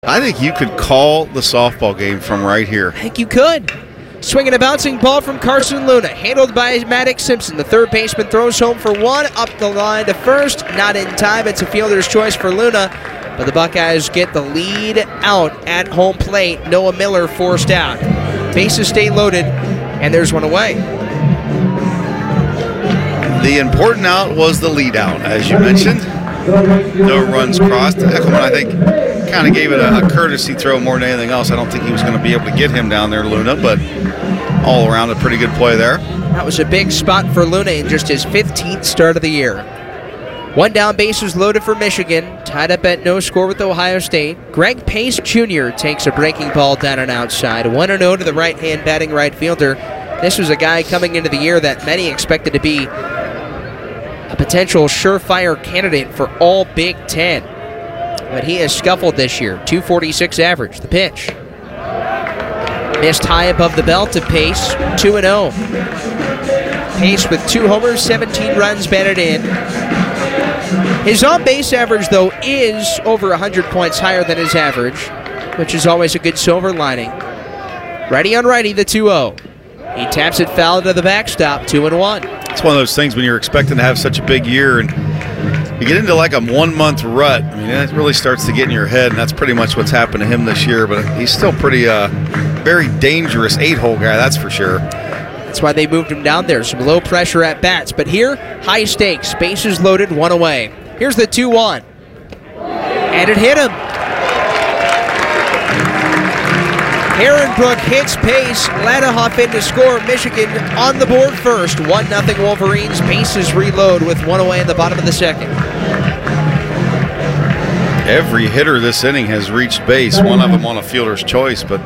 I think you could call the softball game from right here. I think you could. Swinging a bouncing ball from Carson Luna. Handled by Maddox Simpson. The third baseman throws home for one. Up the line to first. Not in time. It's a fielder's choice for Luna. But the Buckeyes get the lead out at home plate. Noah Miller forced out. Bases stay loaded. And there's one away. The important out was the lead out, as you mentioned. No runs crossed. Eckelman, I think, kind of gave it a courtesy throw more than anything else. I don't think he was going to be able to get him down there, Luna, but all around a pretty good play there. That was a big spot for Luna in just his 15th start of the year. One down, bases loaded for Michigan. Tied up at no score with Ohio State. Greg Pace Jr. takes a breaking ball down and outside. 1-0 to the right-hand batting right fielder. This was a guy coming into the year that many expected to be a potential surefire candidate for all Big Ten. But he has scuffled this year. 246 average. The pitch. Missed high above the belt to Pace. 2-0. Pace with 2 homers, 17 runs batted in. His on-base average, though, is over 100 points higher than his average, which is always a good silver lining. Righty on righty, the 2-0. He taps it foul to the backstop, 2-1. It's one of those things when you're expecting to have such a big year and you get into like a 1-month rut. I mean, it really starts to get in your head, and that's pretty much what's happened to him this year. But he's still pretty, very dangerous 8-hole guy, that's for sure. That's why they moved him down there. Some low pressure at bats. But here, high stakes. Bases loaded, one away. Here's the 2-1. And it hit him. Herrenbrook hits Pace. Ladahoff in to score. Michigan on the board first. 1-0 Wolverines. Bases reload with one away in the bottom of the second. Every hitter this inning has reached base. One of them on a fielder's choice, but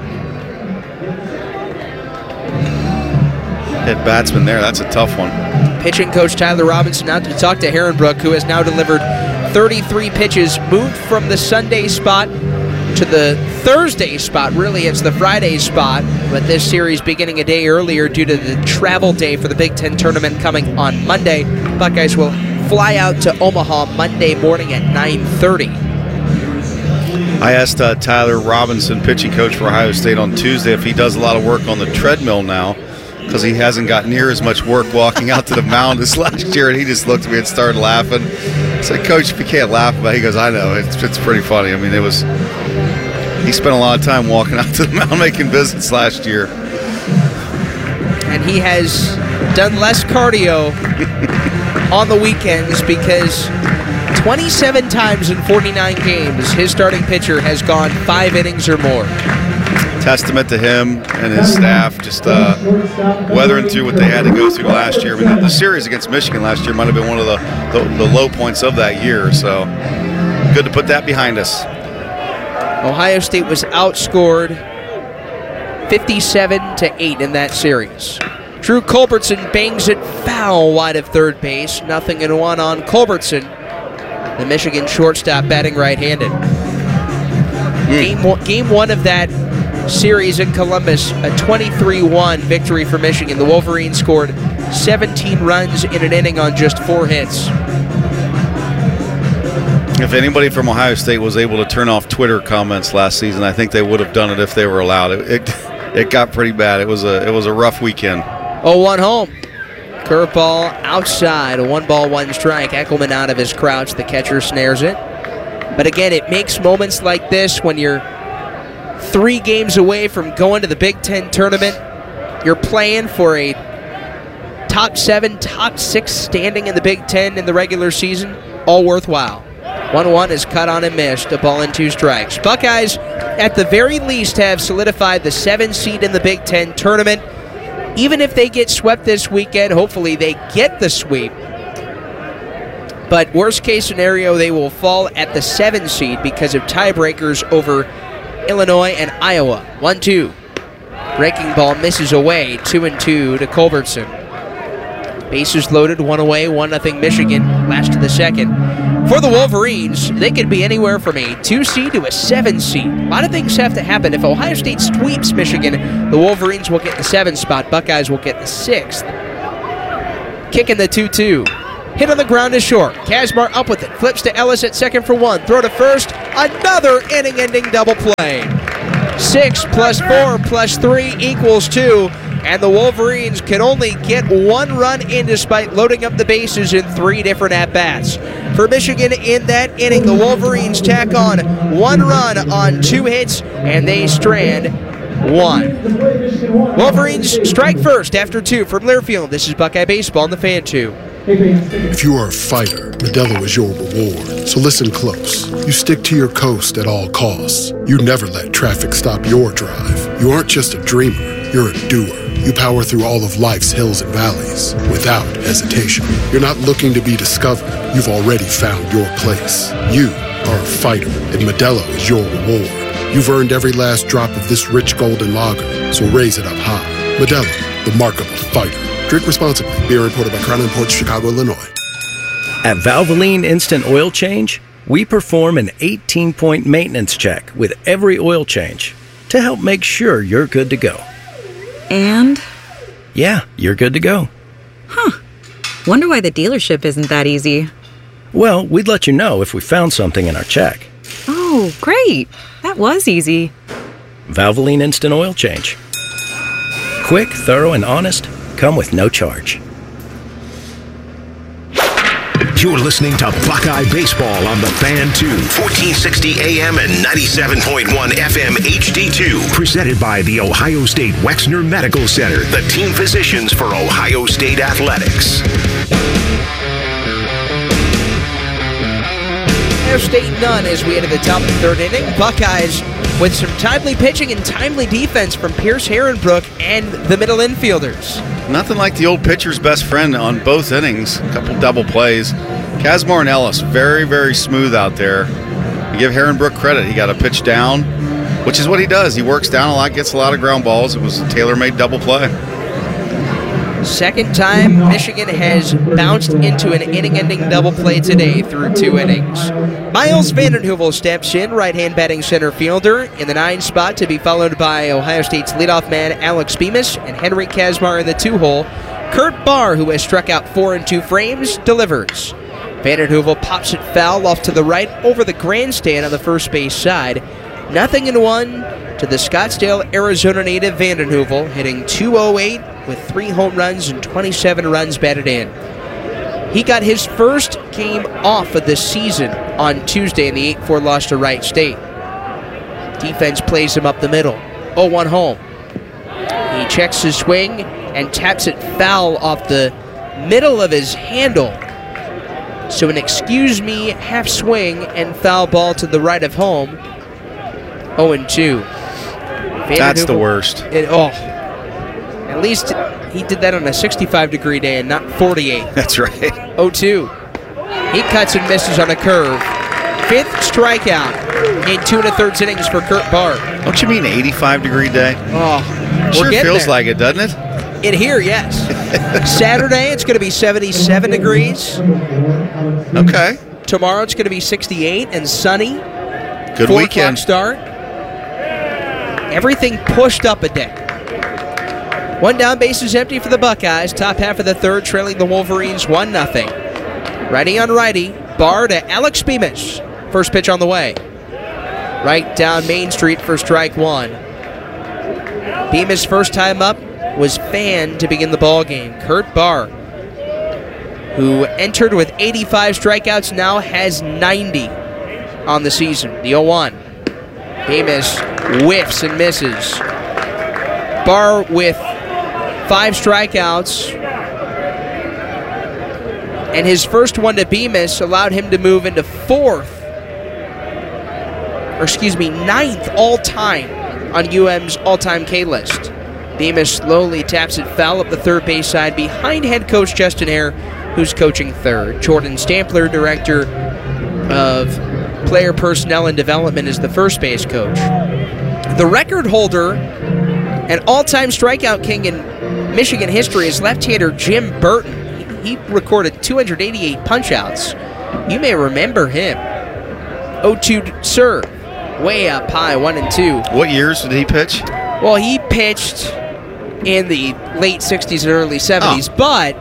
hit batsman there. That's a tough one. Pitching coach Tyler Robinson out to talk to Herrenbrook, who has now delivered 33 pitches. Moved from the Sunday spot to the Thursday spot. Really, it's the Friday spot, but this series beginning a day earlier due to the travel day for the Big Ten tournament coming on Monday. Buckeyes will fly out to Omaha Monday morning at 9:30. I asked Tyler Robinson, pitching coach for Ohio State, on Tuesday if he does a lot of work on the treadmill now, because he hasn't got near as much work walking out to the mound as last year, and he just looked at me and started laughing. I said, Coach, if you can't laugh about it, he goes, I know, it's pretty funny. I mean, he spent a lot of time walking out to the mound making visits last year. And he has done less cardio on the weekends because 27 times in 49 games, his starting pitcher has gone 5 innings or more. Testament to him and his staff, just weathering through what they had to go through last year. I mean, the series against Michigan last year might have been one of the low points of that year, so good to put that behind us. Ohio State was outscored 57-8 in that series. Drew Culbertson bangs it foul wide of third base. 0-1 on Culbertson, the Michigan shortstop batting right-handed. Game one of that series in Columbus, a 23-1 victory for Michigan. The Wolverines scored 17 runs in an inning on just 4 hits. If anybody from Ohio State was able to turn off Twitter comments last season, I think they would have done it if they were allowed. It got pretty bad. It was a rough weekend. 0-1 home. Curveball outside. A 1-ball, 1 strike. Eckelman out of his crouch. The catcher snares it. But again, it makes moments like this when you're 3 games away from going to the Big Ten tournament. You're playing for a top 7, top 6 standing in the Big Ten in the regular season. All worthwhile. 1-1 is cut on and missed. A ball and 2 strikes. Buckeyes, at the very least, have solidified the 7th seed in the Big Ten tournament. Even if they get swept this weekend, hopefully they get the sweep. But worst case scenario, they will fall at the 7th seed because of tiebreakers over Illinois and Iowa. 1-2. Breaking ball misses away. 2-2 to Culbertson. Bases loaded, 1 away, 1-0 Michigan. Last to the second. For the Wolverines, they could be anywhere from a 2 seed to a 7 seed. A lot of things have to happen. If Ohio State sweeps Michigan, the Wolverines will get the 7th spot. Buckeyes will get the 6th. Kicking the 2-2. Hit on the ground is short. Kazmar up with it. Flips to Ellis at second for one. Throw to first. Another inning-ending double play. 6 plus 4 plus 3 equals 2. And the Wolverines can only get 1 run in despite loading up the bases in 3 different at-bats. For Michigan in that inning, the Wolverines tack on 1 run on 2 hits, and they strand 1. Wolverines strike first after 2 from Learfield. This is Buckeye Baseball on the Fan 2. If you are a fighter, Modelo is your reward. So listen close. You stick to your coast at all costs. You never let traffic stop your drive. You aren't just a dreamer, you're a doer. You power through all of life's hills and valleys without hesitation. You're not looking to be discovered. You've already found your place. You are a fighter, and Modelo is your reward. You've earned every last drop of this rich golden lager, so raise it up high. Modelo, the mark of a fighter. Drink responsibly. Beer imported by Crown Imports, Chicago, Illinois. At Valvoline Instant Oil Change, we perform an 18-point maintenance check with every oil change to help make sure you're good to go. And? Yeah, you're good to go. Huh. Wonder why the dealership isn't that easy. Well, we'd let you know if we found something in our check. Oh, great. That was easy. Valvoline Instant Oil Change. Quick, thorough, and honest. Come with no charge. You're listening to Buckeye Baseball on the Fan 2, 1460 AM and 97.1 FM HD2. Presented by the Ohio State Wexner Medical Center, the team physicians for Ohio State Athletics. Ohio State none as we enter the top of the 3rd inning. Buckeyes with some timely pitching and timely defense from Pierce Herrenbrook and the middle infielders. Nothing like the old pitcher's best friend on both innings. A couple double plays. Kazmar and Ellis, very, very smooth out there. You give Herrenbrook credit. He got a pitch down, which is what he does. He works down a lot, gets a lot of ground balls. It was a tailor-made double play. Second time Michigan has bounced into an inning-ending double play today through 2 innings. Miles Vandenheuvel steps in, right-hand batting center fielder, in the 9 spot to be followed by Ohio State's leadoff man Alex Bemis and Henry Kazmar in the 2-hole. Kurt Barr, who has struck out 4 in 2 frames, delivers. Vandenheuvel pops it foul off to the right over the grandstand on the first base side. 0-1 to the Scottsdale, Arizona native Vandenheuvel, hitting .208 with 3 home runs and 27 runs batted in. He got his first game off of the season on Tuesday in the 8-4 loss to Wright State. Defense plays him up the middle. 0-1 home. He checks his swing and taps it foul off the middle of his handle. So an excuse me half swing and foul ball to the right of home. 0-2. That's the worst. At least he did that on a 65-degree day and not 48. That's right. 0-2. He cuts and misses on a curve. 5th strikeout in 2 1/3 innings for Kurt Barr. Don't you mean 85-degree day? Oh, Sure feels there. like it, doesn't it? In here, yes. Saturday, it's going to be 77 degrees. Okay. Tomorrow, it's going to be 68 and sunny. Good 4 weekend. o'clock start. Everything pushed up a day. 1 down, base is empty for the Buckeyes. Top half of the 3rd, trailing the Wolverines 1-0. Righty on righty. Barr to Alex Bemis. First pitch on the way. Right down Main Street for strike 1. Bemis' first time up was fanned to begin the ball game. Kurt Barr, who entered with 85 strikeouts, now has 90 on the season. The 0-1. Bemis whiffs and misses. Barr with 5 strikeouts, and his first one to Bemis allowed him to move into 9th all-time on UM's all-time K list. Bemis slowly taps it foul up the 3rd base side behind head coach Justin Hare, who's coaching 3rd. Jordan Stampler, director of player personnel and development, is the first base coach. The record holder and all-time strikeout king in Michigan history is left-hander Jim Burton. He recorded 288 punch-outs. You may remember him. 0-2 serve. Way up high, 1-2. What years did he pitch? Well, he pitched in the late 60s and early 70s, but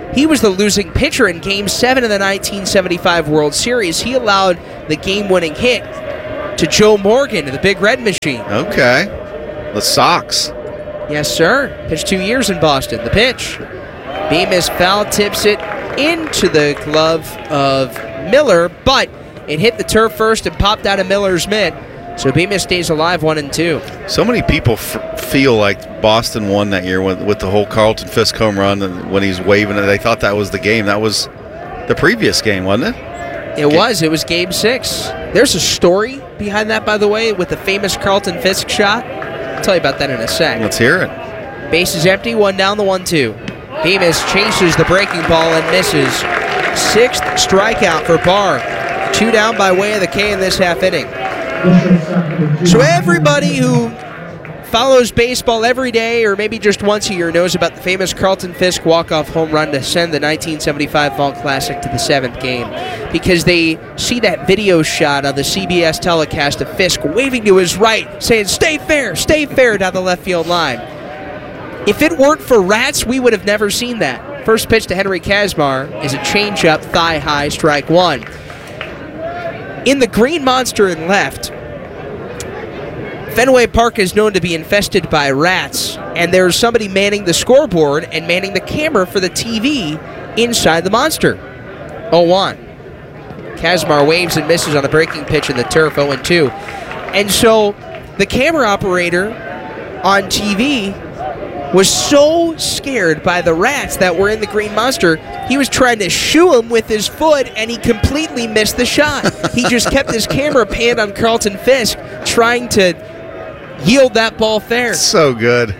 He was the losing pitcher in Game 7 of the 1975 World Series. He allowed the game-winning hit to Joe Morgan of the Big Red Machine. Okay. The Sox. Yes, sir. Pitched 2 years in Boston. The pitch. Bemis foul tips it into the glove of Miller, but it hit the turf first and popped out of Miller's mitt. So Bemis stays alive 1-2. So many people feel like Boston won that year with the whole Carlton Fisk home run, and when he's waving it, they thought that was the game. That was the previous game, wasn't it? It was Game 6. There's a story behind that, by the way, with the famous Carlton Fisk shot. I'll tell you about that in a sec. Let's hear it. Base is empty, 1 down, the 1-2. Bemis chases the breaking ball and misses. 6th strikeout for Barr. 2 down by way of the K in this half inning. So everybody who follows baseball every day or maybe just once a year knows about the famous Carlton Fisk walk-off home run to send the 1975 Fall Classic to the 7th game, because they see that video shot of the CBS telecast of Fisk waving to his right, saying, stay fair, down the left field line. If it weren't for rats, we would have never seen that. First pitch to Henry Kazmar is a changeup, thigh-high, strike 1. In the Green Monster in left, Fenway Park is known to be infested by rats, and there's somebody manning the scoreboard and manning the camera for the TV inside the Monster. 0-1. Kazmar waves and misses on a breaking pitch in the turf, 0-2. And so the camera operator on TV was so scared by the rats that were in the Green Monster, he was trying to shoo him with his foot, and he completely missed the shot. He just kept his camera panned on Carlton Fisk, trying to yield that ball fair. So good.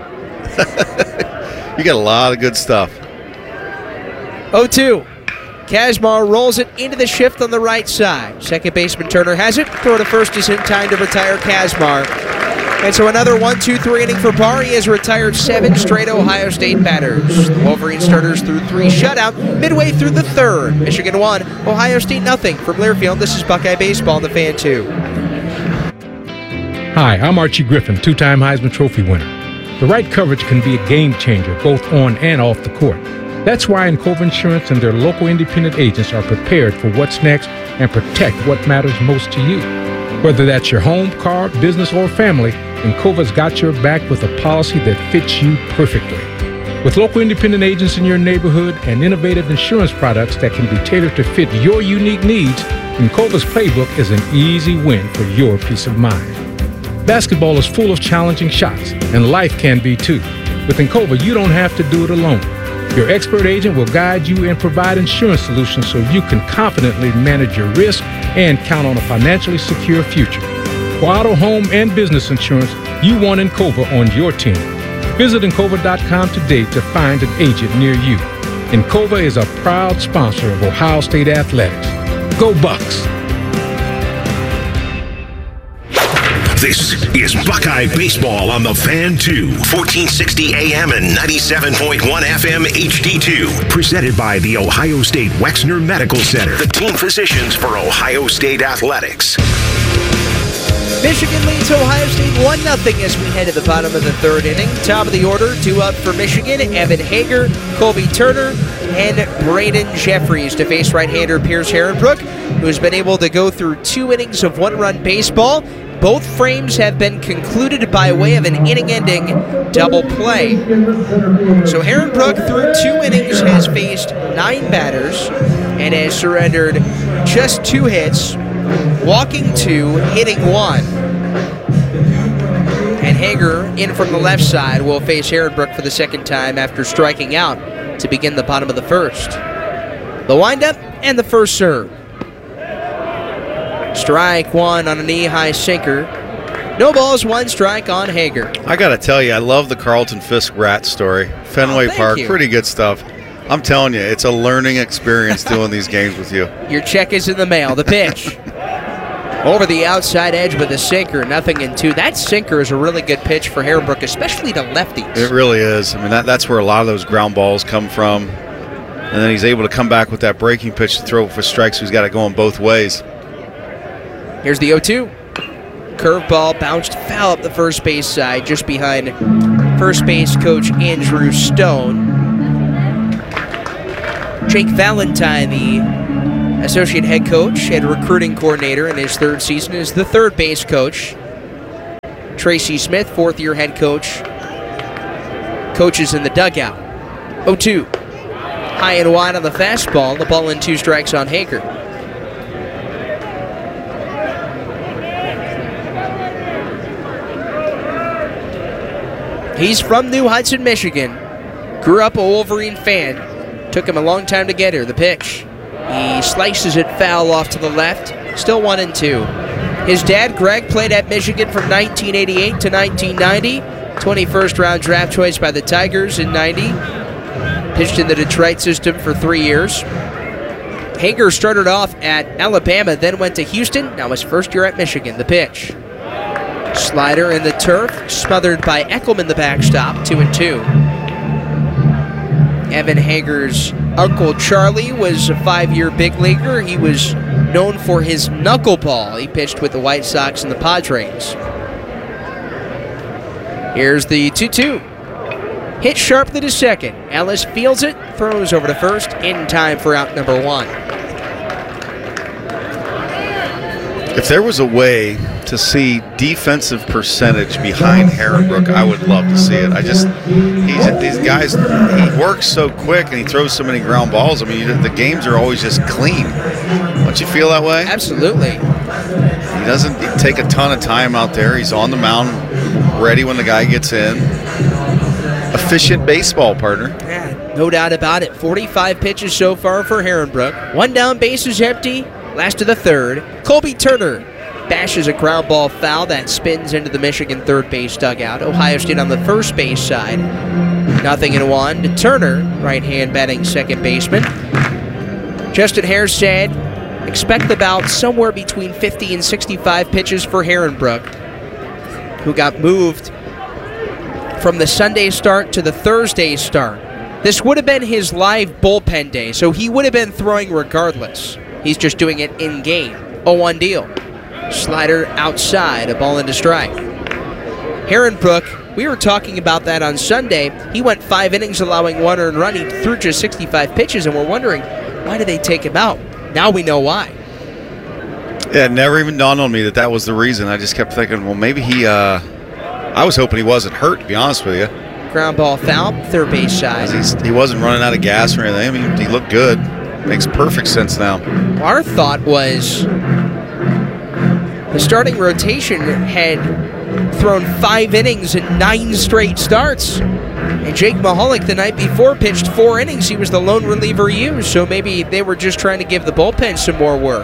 You got a lot of good stuff. 0-2. Kazmar rolls it into the shift on the right side. Second baseman Turner has it. Throw to first is in time to retire Kazmar. And so another 1-2-3 inning for Barr. He has retired 7 straight Ohio State batters. The Wolverine starters threw 3 shutout midway through the 3rd. Michigan 1, Ohio State nothing. From Learfield, this is Buckeye Baseball on the Fan 2. Hi, I'm Archie Griffin, 2-time Heisman Trophy winner. The right coverage can be a game changer both on and off the court. That's why Encova Insurance and their local independent agents are prepared for what's next and protect what matters most to you. Whether that's your home, car, business, or family, Encova's got your back with a policy that fits you perfectly. With local independent agents in your neighborhood and innovative insurance products that can be tailored to fit your unique needs, Encova's playbook is an easy win for your peace of mind. Basketball is full of challenging shots, and life can be too. With Encova, you don't have to do it alone. Your expert agent will guide you and provide insurance solutions so you can confidently manage your risk and count on a financially secure future. For auto, home, and business insurance, you want Encova on your team. Visit Encova.com today to find an agent near you. Encova is a proud sponsor of Ohio State Athletics. Go Bucks! This is Buckeye Baseball on the Fan 2, 1460 AM and 97.1 FM HD2. Presented by the Ohio State Wexner Medical Center, the team physicians for Ohio State Athletics. Michigan leads Ohio State 1-0 as we head to the bottom of the 3rd inning. Top of the order, 2 up for Michigan, Evan Hager, Colby Turner, and Braden Jeffries to face right-hander Pierce Herrenbrook, who has been able to go through 2 innings of 1-run baseball. Both frames have been concluded by way of an inning-ending double play. So Herrenbrook, through 2 innings, has faced 9 batters and has surrendered just 2 hits, walking 2, hitting 1. And Hager, in from the left side, will face Herrenbrook for the 2nd time after striking out to begin the bottom of the 1st. The windup and the first serve. Strike 1 on a knee-high sinker. No balls, 1 strike on Hager. I got to tell you, I love the Carlton Fisk rat story. Fenway Park, pretty good stuff. I'm telling you, it's a learning experience doing these games with you. Your check is in the mail. The pitch. Over the outside edge with a sinker, 0-2. That sinker is a really good pitch for Herrenbrook, especially to lefties. It really is. I mean, that's where a lot of those ground balls come from. And then he's able to come back with that breaking pitch to throw for strikes. So he's got it going both ways. Here's the 0-2. Curveball bounced foul up the first base side, just behind first base coach Andrew Stone. Jake Valentine, the associate head coach and recruiting coordinator in his third season, is the third base coach. Tracy Smith, fourth-year head coach, coaches in the dugout. 0-2. High and wide on the fastball. The ball and 2 strikes on Hager. He's from New Hudson, Michigan. Grew up a Wolverine fan. Took him a long time to get here. The pitch. He slices it foul off to the left. Still 1-2. His dad, Greg, played at Michigan from 1988 to 1990. 21st round draft choice by the Tigers in 90. Pitched in the Detroit system for 3 years. Hager started off at Alabama, then went to Houston. Now his first year at Michigan. The pitch. Slider in the turf, smothered by Eckelman, the backstop, 2-2. Evan Hager's uncle Charlie was a 5-year big leaguer. He was known for his knuckleball. He pitched with the White Sox and the Padres. Here's the 2-2. Hit sharply to second. Ellis fields it, throws over to first, in time for out number 1. If there was a way to see defensive percentage behind Herrenbrook, I would love to see it. These guys, he works so quick and he throws so many ground balls. I mean, the games are always just clean. Don't you feel that way? Absolutely. He doesn't take a ton of time out there. He's on the mound, ready when the guy gets in. Efficient baseball, partner. Yeah, no doubt about it. 45 pitches so far for Herrenbrook. 1 down, base is empty. Last of the third. Colby Turner bashes a ground ball foul that spins into the Michigan third base dugout. Ohio State on the first base side. 0-1 to Turner, right-hand batting second baseman. Justin Hare said, expect about somewhere between 50 and 65 pitches for Herrenbrook, who got moved from the Sunday start to the Thursday start. This would have been his live bullpen day, so he would have been throwing regardless. He's just doing it in-game. 0-1 deal. Slider outside, a ball into strike. Herrenbrook, we were talking about that on Sunday. He went 5 innings, allowing 1 earned run. He threw just 65 pitches, and we're wondering, why did they take him out? Now we know why. Yeah, it never even dawned on me that was the reason. I just kept thinking, well, maybe I was hoping he wasn't hurt, to be honest with you. Ground ball foul, third base side. He wasn't running out of gas or anything. I mean, he looked good. Makes perfect sense now. Our thought was the starting rotation had thrown 5 innings in 9 straight starts. And Jake Mahalik the night before pitched 4 innings. He was the lone reliever used, so maybe they were just trying to give the bullpen some more work.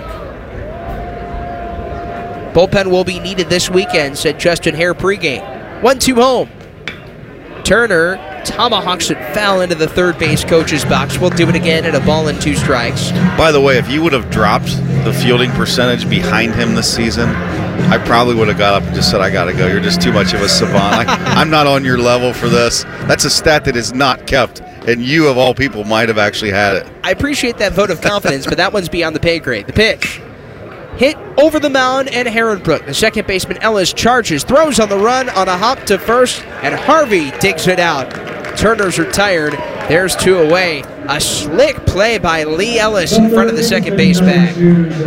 Bullpen will be needed this weekend, said Justin Hare pregame. 1-2 home. Turner tomahawks it foul into the third base coach's box. We'll do it again at a ball and 2 strikes. By the way, if you would have dropped the fielding percentage behind him this season, I probably would have got up and just said, I got to go. You're just too much of a savant. I'm not on your level for this. That's a stat that is not kept, and you, of all people, might have actually had it. I appreciate that vote of confidence, but that one's beyond the pay grade. The pitch. Hit over the mound, and Herrenbrook, the second baseman Ellis, charges, throws on the run on a hop to first, and Harvey digs it out. Turner's retired. There's 2 away. A slick play by Lee Ellis in front of the second base bag.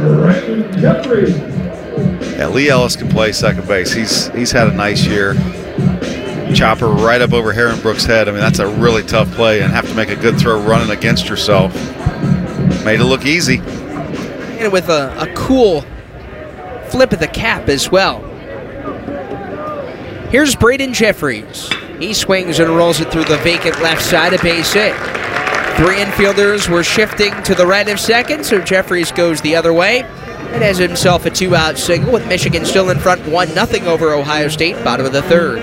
Yeah, Lee Ellis can play second base. He's had a nice year. Chopper right up over Herrenbrook's head. I mean, that's a really tough play, and have to make a good throw running against yourself. Made it look easy. And with a cool flip of the cap as well. Here's Braden Jeffries. He swings and rolls it through the vacant left side, a base hit. 3 infielders were shifting to the right of second, so Jeffries goes the other way and has himself a 2-out single, with Michigan still in front 1-0 over Ohio State, bottom of the third.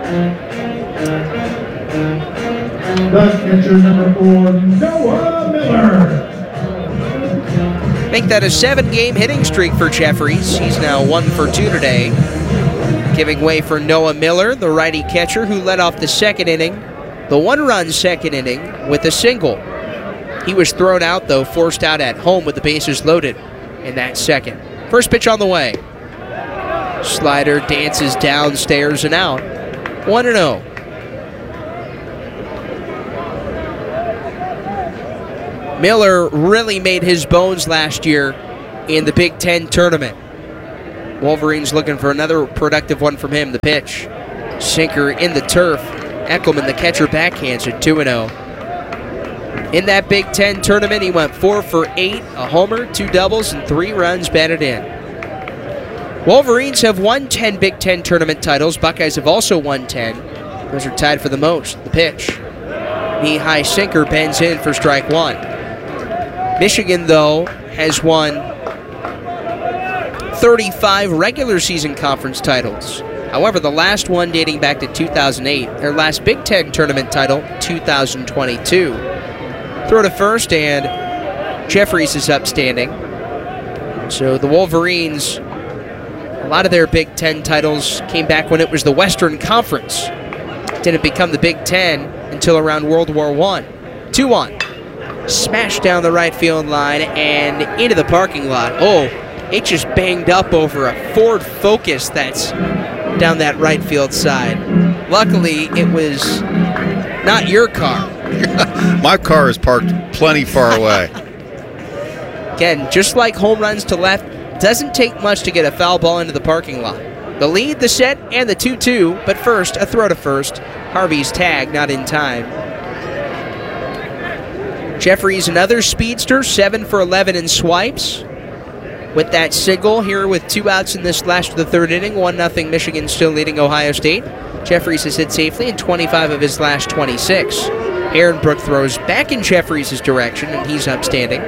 The catcher, number 4, Noah Miller. Make that a 7-game hitting streak for Jeffries. He's now 1 for 2 today. Giving way for Noah Miller, the righty catcher, who led off the second inning, the 1-run second inning, with a single. He was thrown out, though, forced out at home with the bases loaded in that second. First pitch on the way. Slider dances downstairs and out. 1-0. Miller really made his bones last year in the Big Ten tournament. Wolverines looking for another productive one from him. The pitch. Sinker in the turf. Eckelman, the catcher, backhands it 2-0. In that Big Ten tournament, he went 4 for 8, a homer, 2 doubles, and 3 runs batted in. Wolverines have won 10 Big Ten tournament titles. Buckeyes have also won 10. Those are tied for the most. The pitch. Knee-high sinker bends in for strike 1. Michigan, though, has won 35 regular season conference titles. However, the last one dating back to 2008, their last Big Ten tournament title, 2022. Throw to first, and Jeffries is upstanding. So the Wolverines, a lot of their Big Ten titles came back when it was the Western Conference. Didn't become the Big Ten until around World War I. 2-1. Smashed down the right field line and into the parking lot. Oh, it just banged up over a Ford Focus that's down that right field side. Luckily, it was not your car. My car is parked plenty far away. Again, just like home runs to left, doesn't take much to get a foul ball into the parking lot. The lead, the set, and the 2-2, but first, a throw to first. Harvey's tag, not in time. Jeffries, another speedster, 7 for 11 in swipes. With that single here with 2 outs in this last of the third inning, 1-0 Michigan still leading Ohio State. Jeffries has hit safely in 25 of his last 26. Ehrenbrook throws back in Jeffries' direction, and he's upstanding.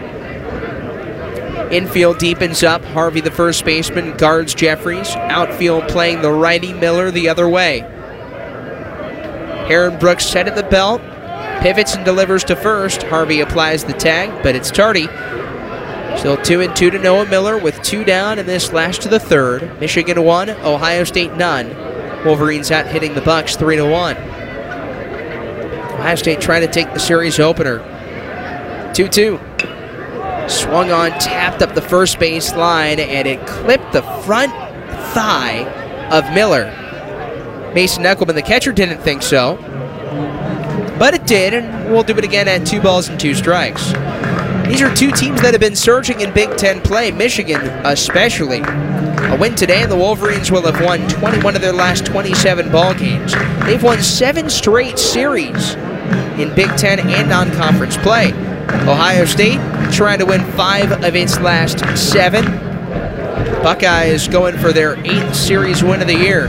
Infield deepens up. Harvey, the first baseman, guards Jeffries. Outfield playing the righty, Miller the other way. Ehrenbrook set at the belt. Pivots and delivers to first. Harvey applies the tag, but it's tardy. Still 2-2 to Noah Miller with 2 down in this last to the third. Michigan 1, Ohio State none. Wolverines out hitting the Bucks 3-1. Ohio State trying to take the series opener. 2-2. Swung on, tapped up the first base line, and it clipped the front thigh of Miller. Mason Eckelman, the catcher, didn't think so. But it did, and we'll do it again at 2 balls and 2 strikes. These are 2 teams that have been surging in Big Ten play, Michigan especially. A win today, and the Wolverines will have won 21 of their last 27 ball games. They've won 7 straight series in Big Ten and non-conference play. Ohio State trying to win 5 of its last 7. Buckeyes going for their 8th series win of the year.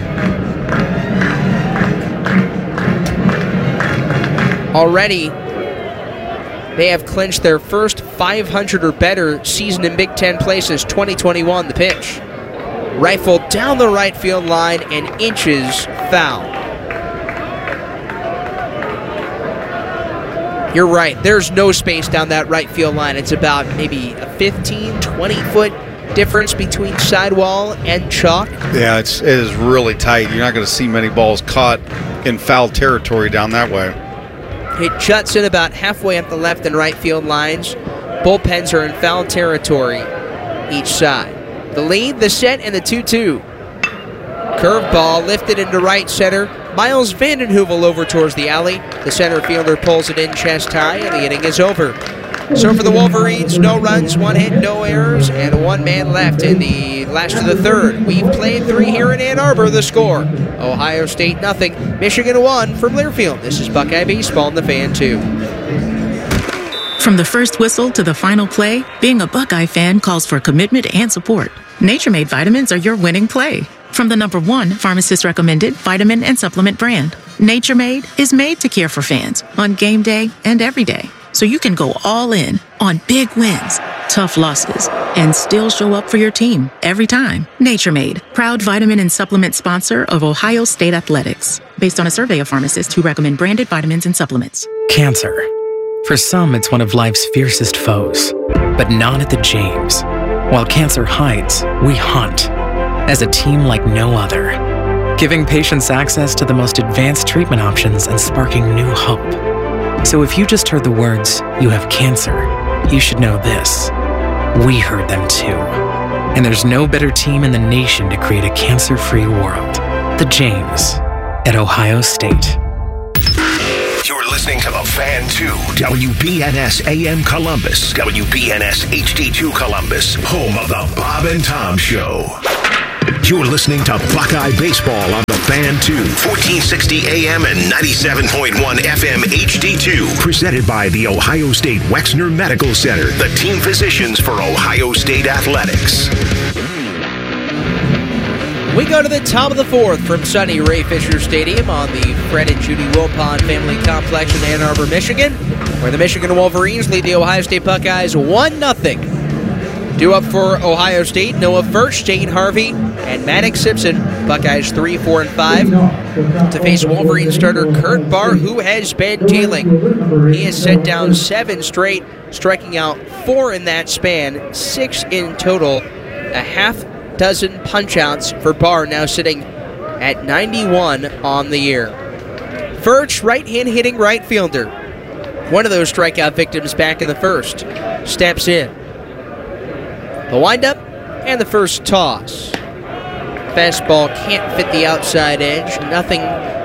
Already, they have clinched their first 500 or better season in Big Ten play since 2021. The pitch. Rifled down the right field line and inches foul. You're right. There's no space down that right field line. It's about maybe a 15, 20-foot difference between sidewall and chalk. Yeah, it is really tight. You're not going to see many balls caught in foul territory down that way. It juts in about halfway up the left and right field lines. Bullpens are in foul territory each side. The lead, the set, and the 2-2. Curveball lifted into right center. Miles Vandenheuvel over towards the alley. The center fielder pulls it in chest high, and the inning is over. So for the Wolverines, no runs, 1 hit, no errors, and 1 man left in the last of the third. We've played 3 here in Ann Arbor. The score, Ohio State 0, Michigan 1 from Learfield. This is Buckeye Baseball on the Fan 2. From the first whistle to the final play, being a Buckeye fan calls for commitment and support. Nature Made vitamins are your winning play. From the #1 pharmacist-recommended vitamin and supplement brand, Nature Made is made to care for fans on game day and every day. So you can go all in on big wins, tough losses, and still show up for your team every time. Nature Made, proud vitamin and supplement sponsor of Ohio State Athletics. Based on a survey of pharmacists who recommend branded vitamins and supplements. Cancer. For some, it's one of life's fiercest foes, but not at the James. While cancer hides, we hunt. As a team like no other. Giving patients access to the most advanced treatment options and sparking new hope. So if you just heard the words, "you have cancer," you should know this. We heard them too. And there's no better team in the nation to create a cancer-free world. The James at Ohio State. You're listening to The Fan 2, WBNS AM Columbus, WBNS HD2 Columbus, home of the Bob and Tom Show. You're listening to Buckeye Baseball on The Fan 2, 1460 AM and 97.1 FM HD2. Presented by the Ohio State Wexner Medical Center, the team physicians for Ohio State Athletics. We go to the top of the fourth from sunny Ray Fisher Stadium on the Fred and Judy Wilpon Family Complex in Ann Arbor, Michigan, where the Michigan Wolverines lead the Ohio State Buckeyes 1-0. Due up for Ohio State, Noah Furch, Dane Harvey, and Maddox Simpson. Buckeyes 3, 4, and 5 to face Wolverine starter Kurt Barr, who has been dealing. He has set down 7 straight, striking out 4 in that span, 6 in total, a half dozen punch-outs for Barr, now sitting at 91 on the year. Furch, right-hand hitting right fielder. One of those strikeout victims back in the first. Steps in. The windup and the first toss. Fastball can't fit the outside edge. Nothing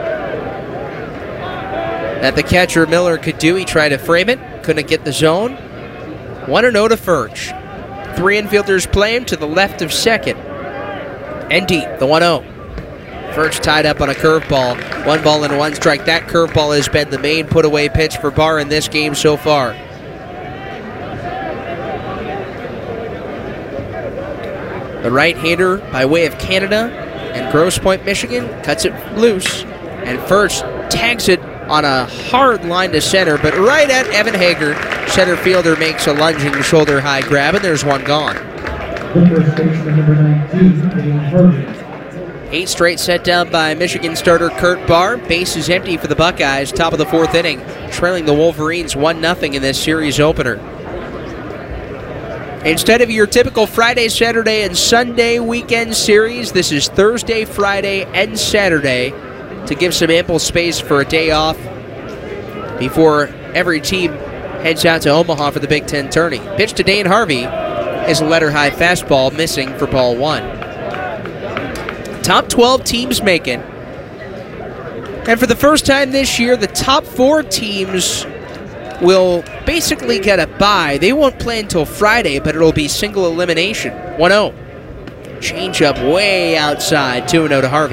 that the catcher Miller could do. He tried to frame it. Couldn't get the zone. 1-0 to Furch. 3 infielders play him to the left of second. And deep, the 1-0. Furch tied up on a curveball. 1 ball and 1 strike. That curveball has been the main put-away pitch for Barr in this game so far. The right-hander by way of Canada and Grosse Pointe, Michigan, cuts it loose. And Furch tags it on a hard line to center, but right at Evan Hager. Center fielder makes a lunging shoulder-high grab, and there's one gone. 8 straight set down by Michigan starter Kurt Barr. Base is empty for the Buckeyes. Top of the 4th inning, trailing the Wolverines 1-0 in this series opener. Instead of your typical Friday, Saturday, and Sunday weekend series, this is Thursday, Friday, and Saturday to give some ample space for a day off before every team heads out to Omaha for the Big Ten tourney. Pitch to Dane Harvey is a letter-high fastball, missing for ball 1. Top 12 teams make it. And for the first time this year, the top 4 teams will basically get a bye. They won't play until Friday, but it'll be single elimination. 1-0. Change up way outside. 2-0 to Harvey.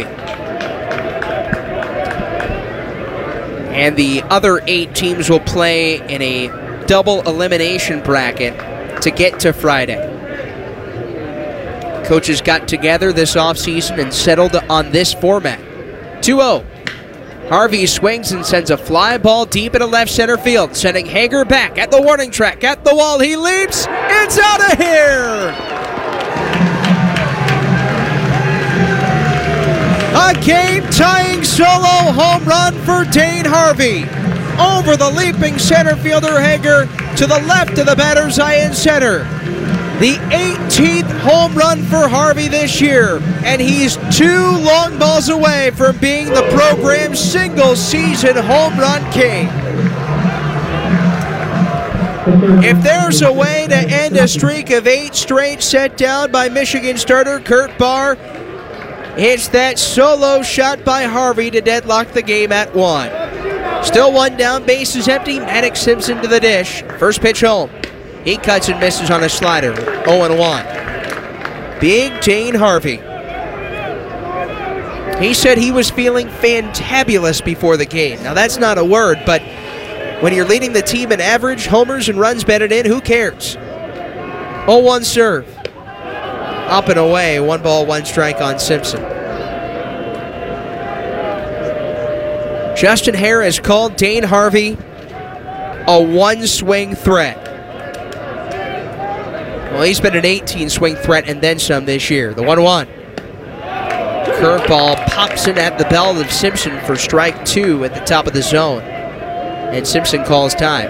And the other 8 teams will play in a double elimination bracket to get to Friday. Coaches got together this offseason and settled on this format. 2-0. Harvey swings and sends a fly ball deep into left center field, sending Hager back at the warning track, at the wall. He leaps. It's out of here. A game-tying solo home run for Dane Harvey. Over the leaping center fielder Hager to the left of the batter's eye in center. The 18th home run for Harvey this year, and he's 2 long balls away from being the program's single-season home run king. If there's a way to end a streak of 8 straight set down by Michigan starter Kurt Barr, it's that solo shot by Harvey to deadlock the game at 1. Still 1 down, base is empty. Maddox Simpson to the dish. First pitch home. He cuts and misses on a slider. 0-1. Big Dane Harvey. He said he was feeling fantabulous before the game. Now that's not a word, but when you're leading the team in average, homers, and runs batted in, who cares? 0-1 serve. Up and away, 1 ball, 1 strike on Simpson. Justin Harris called Dane Harvey a 1-swing threat. Well, he's been an 18-swing threat and then some this year. The 1-1. Curveball pops in at the belt of Simpson for strike 2 at the top of the zone. And Simpson calls time.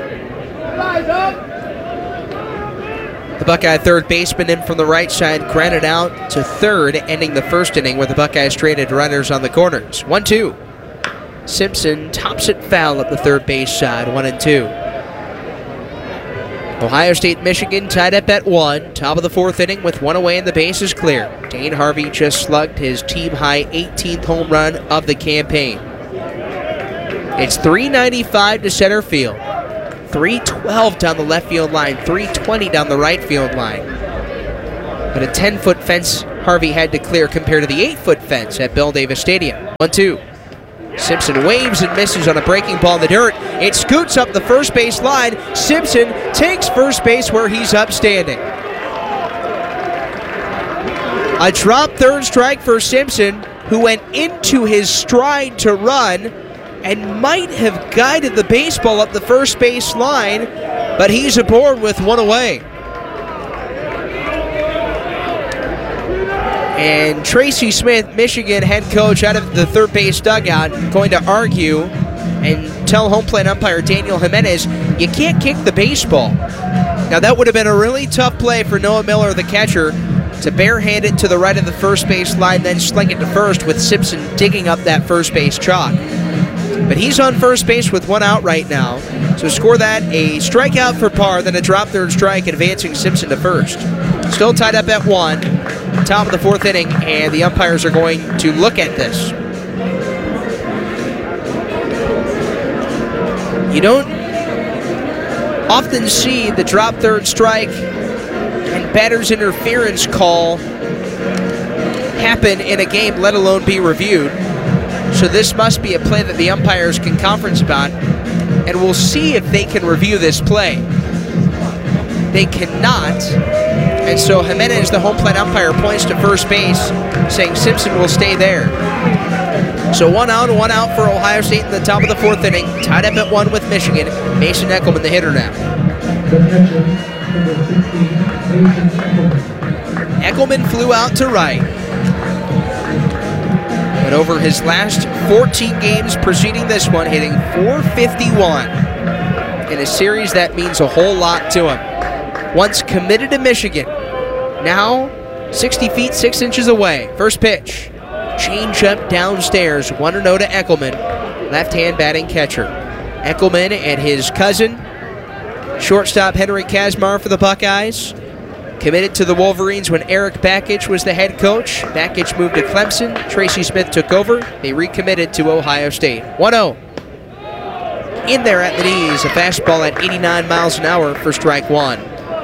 The Buckeye third baseman in from the right side grounded out to third, ending the first inning where the Buckeyes traded runners on the corners. 1-2. Simpson tops it foul up the third base side. 1-2. Ohio State, Michigan tied up at 1. Top of the 4th inning with 1 away and the base is clear. Dane Harvey just slugged his team-high 18th home run of the campaign. It's 395 to center field, 312 down the left field line, 320 down the right field line. But a 10-foot fence Harvey had to clear compared to the 8-foot fence at Bill Davis Stadium. 1-2. Simpson waves and misses on a breaking ball in the dirt. It scoots up the first base line. Simpson takes first base where he's upstanding. A drop third strike for Simpson, who went into his stride to run and might have guided the baseball up the first base line, but he's aboard with one away. And Tracy Smith, Michigan head coach, out of the third base dugout, going to argue and tell home plate umpire Daniel Jimenez, you can't kick the baseball. Now that would have been a really tough play for Noah Miller, the catcher, to barehand it to the right of the first base line, then sling it to first with Simpson digging up that first base chalk. But he's on first base with one out right now. So score that, a strikeout for Parr, then a drop third strike, advancing Simpson to first. Still tied up at 1, top of the 4th inning, and the umpires are going to look at this. You don't often see the drop third strike and batter's interference call happen in a game, let alone be reviewed. So this must be a play that the umpires can conference about, and we'll see if they can review this play. They cannot, and so Jimenez, the home plate umpire, points to first base, saying Simpson will stay there. So one out for Ohio State in the top of the 4th inning, tied up at 1 with Michigan. Mason Eckelman, the hitter now. Eckelman flew out to right. But over his last 14 games preceding this one, hitting .451 in a series that means a whole lot to him. Once committed to Michigan, now 60 feet 6 inches away. First pitch, change up downstairs, 1-0 to Eckelman, left-hand batting catcher. Eckelman and his cousin, shortstop Henry Kazmar for the Buckeyes, committed to the Wolverines when Eric Bakich was the head coach. Bakich moved to Clemson. Tracy Smith took over. They recommitted to Ohio State. 1-0. In there at the knees, a fastball at 89 miles an hour for strike 1.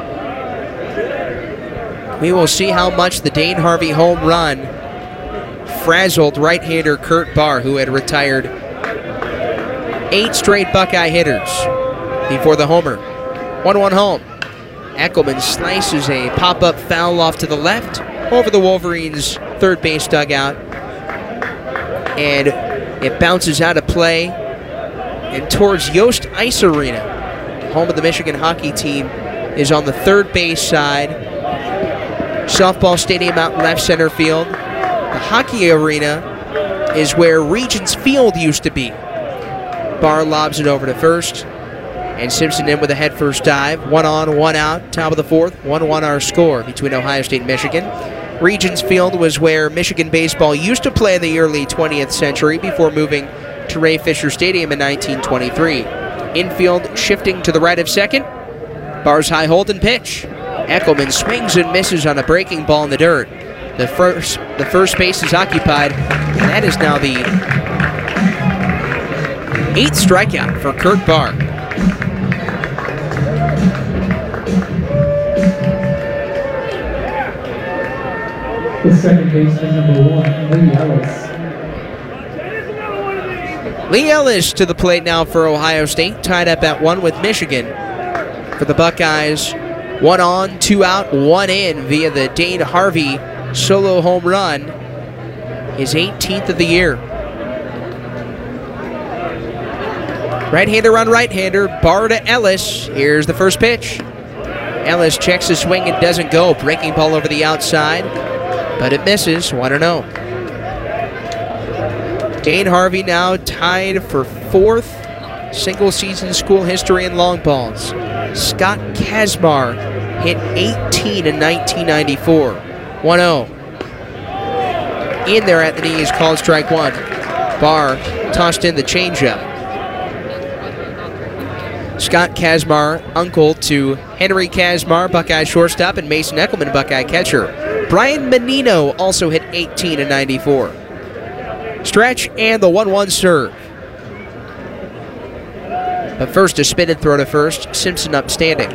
We will see how much the Dane Harvey home run frazzled right-hander Kurt Barr, who had retired 8 straight Buckeye hitters before the homer. 1-1 home. Eckelman slices a pop-up foul off to the left over the Wolverines' third base dugout, and it bounces out of play and towards Yost Ice Arena. Home of the Michigan hockey team is on the third base side. Softball stadium out in left center field. The hockey arena is where Regents Field used to be. Barr lobs it over to first. And Simpson in with a head-first dive. 1 on, 1 out, top of the 4th. 1-1 our score between Ohio State and Michigan. Regents Field was where Michigan baseball used to play in the early 20th century before moving to Ray Fisher Stadium in 1923. Infield shifting to the right of second. Barr's high hold and pitch. Eckelman swings and misses on a breaking ball in the dirt. The first base is occupied, and that is now the 8th strikeout for Kurt Barr. The second baseman, number 1, Lee Ellis. Lee Ellis to the plate now for Ohio State, tied up at 1 with Michigan. For the Buckeyes, 1 on, 2 out, 1 in via the Dane Harvey solo home run, his 18th of the year. Right-hander on right-hander, Barr to Ellis. Here's the first pitch. Ellis checks the swing and doesn't go. Breaking ball over the outside, but it misses. 1-0. Dane Harvey now tied for 4th single-season school history in long balls. Scott Kazmar hit 18 in 1994. 1-0. In there at the knee is called strike 1. Barr tossed in the changeup. Scott Kazmar, uncle to Henry Kazmar, Buckeye shortstop, and Mason Eckelman, Buckeye catcher. Brian Menino also hit 18 in 94. Stretch and the 1-1 serve. But first, a spin and throw to first. Simpson upstanding.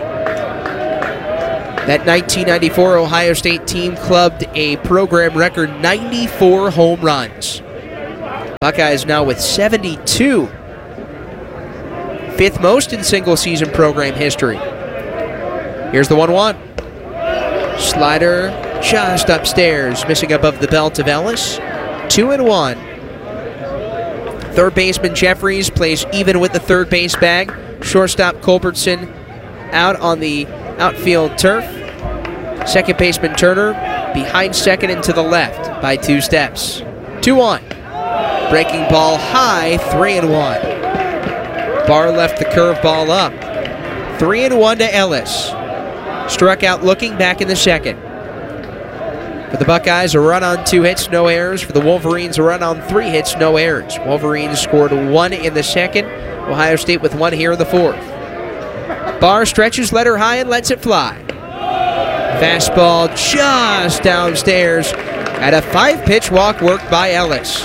That 1994 Ohio State team clubbed a program record 94 home runs. Buckeyes now with 72. Fifth most in single-season program history. Here's the 1-1. Slider just upstairs, missing above the belt of Ellis. 2-1. Third baseman Jeffries plays even with the third base bag. Shortstop Culbertson out on the outfield turf. Second baseman Turner behind second and to the left by 2 steps. 2-1. Breaking ball high, 3-1. Barr left the curveball up. 3-1 to Ellis. Struck out looking back in the second. For the Buckeyes, a run on 2 hits, no errors. For the Wolverines, a run on 3 hits, no errors. Wolverines scored 1 in the second. Ohio State with 1 here in the fourth. Barr stretches letter high and lets it fly. Fastball just downstairs at a 5-pitch walk worked by Ellis.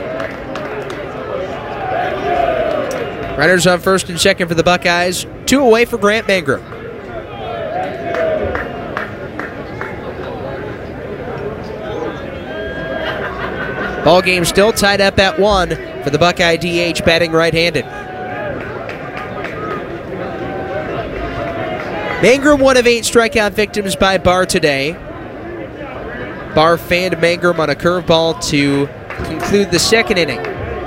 Runners on first and second for the Buckeyes. 2 away for Grant Mangrum. Ball game still tied up at 1 for the Buckeye DH batting right-handed. Mangrum, 1 of 8 strikeout victims by Barr today. Barr fanned Mangrum on a curveball to conclude the second inning.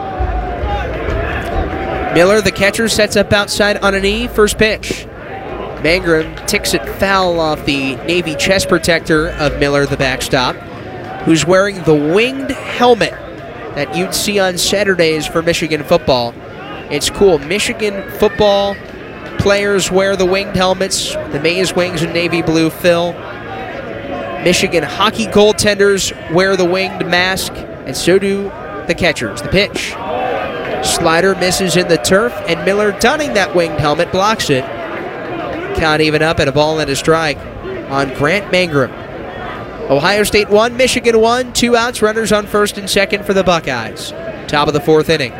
Miller, the catcher, sets up outside on a knee. First pitch. Mangrum ticks it foul off the Navy chest protector of Miller, the backstop, who's wearing the winged helmet that you'd see on Saturdays for Michigan football. It's cool. Michigan football players wear the winged helmets, the maize wings and navy blue fill. Michigan hockey goaltenders wear the winged mask, and so do the catchers. The pitch. Slider misses in the turf, and Miller, donning that winged helmet, blocks it. Count even up at a ball and a strike on Grant Mangrum. Ohio State 1, Michigan 1, 2 outs, runners on first and second for the Buckeyes. Top of the fourth inning.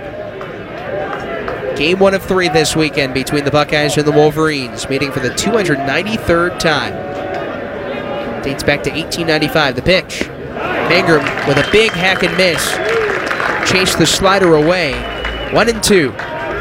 Game 1 of 3 this weekend between the Buckeyes and the Wolverines, meeting for the 293rd time. Dates back to 1895. The pitch. Mangrum with a big hack and miss. Chased the slider away. 1-2.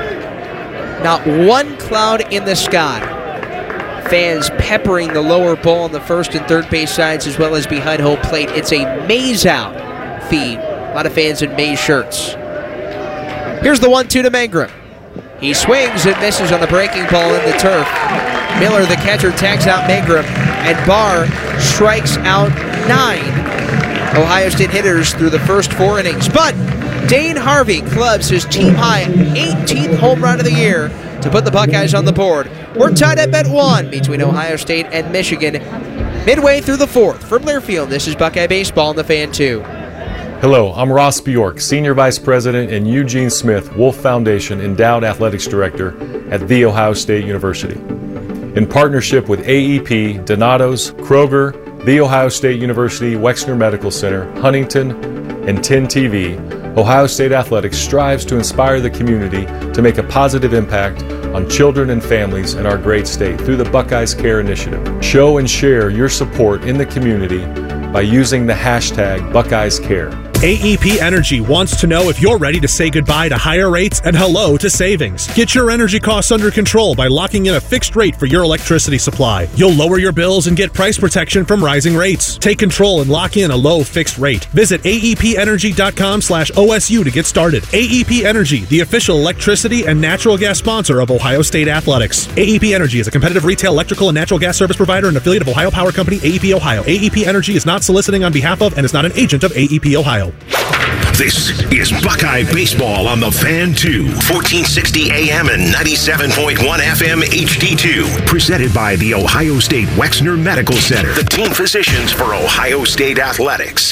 Not one cloud in the sky. Fans peppering the lower bowl on the first and third base sides as well as behind home plate. It's a maize out theme. A lot of fans in maize shirts. Here's the 1-2 to Mangrum. He swings and misses on the breaking ball in the turf. Miller, the catcher, tags out Mangrum, and Barr strikes out 9 Ohio State hitters through the first 4 innings. But Dane Harvey clubs his team-high 18th home run of the year to put the Buckeyes on the board. We're tied up at 1 between Ohio State and Michigan. Midway through the fourth. From Learfield, this is Buckeye Baseball on the Fan 2. Hello, I'm Ross Bjork, Senior Vice President and Eugene Smith, Wolf Foundation Endowed Athletics Director at The Ohio State University. In partnership with AEP, Donato's, Kroger, The Ohio State University Wexner Medical Center, Huntington, and 10 TV, Ohio State Athletics strives to inspire the community to make a positive impact on children and families in our great state through the Buckeyes Care Initiative. Show and share your support in the community by using the hashtag Buckeyes Care. AEP Energy wants to know if you're ready to say goodbye to higher rates and hello to savings. Get your energy costs under control by locking in a fixed rate for your electricity supply. You'll lower your bills and get price protection from rising rates. Take control and lock in a low fixed rate. Visit aepenergy.com/OSU to get started. AEP Energy, the official electricity and natural gas sponsor of Ohio State Athletics. AEP Energy is a competitive retail electrical and natural gas service provider and affiliate of Ohio Power Company, AEP Ohio. AEP Energy is not soliciting on behalf of and is not an agent of AEP Ohio. This is Buckeye Baseball on the Fan 2, 1460 AM and 97.1 FM HD2. Presented by the Ohio State Wexner Medical Center, the team physicians for Ohio State Athletics.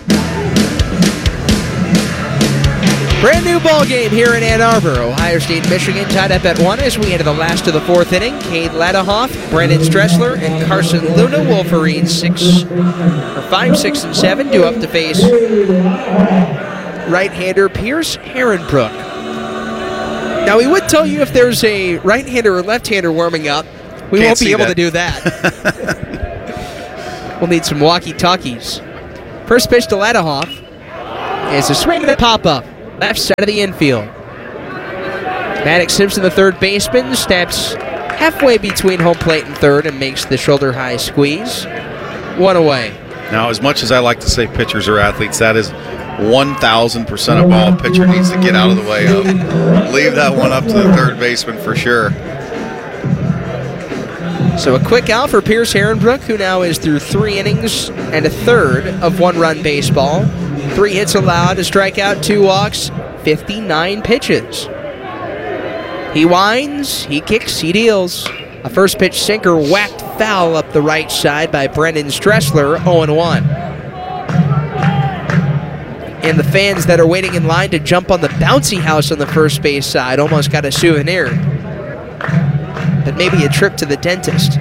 Brand new ball game here in Ann Arbor. Ohio State, Michigan tied up at 1 as we enter the last of the fourth inning. Cade Ladehoff, Brandon Stressler, and Carson Luna. Wolverines 5, 6, and 7 due up to face right-hander Pierce Herrenbrook. Now, we would tell you if there's a right-hander or left-hander warming up. We won't be able to do that. We'll need some walkie-talkies. First pitch to Ladahoff is a swing and a pop-up. Left side of the infield. Maddox Simpson, the third baseman, steps halfway between home plate and third and makes the shoulder-high squeeze. One away. Now, as much as I like to say pitchers are athletes, that is 1,000% a ball pitcher needs to get out of the way of. Leave that one up to the third baseman for sure. So a quick out for Pierce Herrenbrook, who now is through 3 innings and a third of one-run baseball. 3 hits allowed, a strikeout, 2 walks, 59 pitches. He winds, he kicks, he deals. A first pitch sinker whacked foul up the right side by Brendan Stressler, 0-1. And the fans that are waiting in line to jump on the bouncy house on the first base side almost got a souvenir. But maybe a trip to the dentist.